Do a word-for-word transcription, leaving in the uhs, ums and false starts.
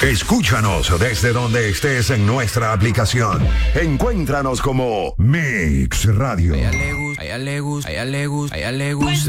Escúchanos desde donde estés en nuestra aplicación. Encuéntranos como Mix Radio. A ella le gusta, a ella le gusta, a ella le gusta, a ella le gusta.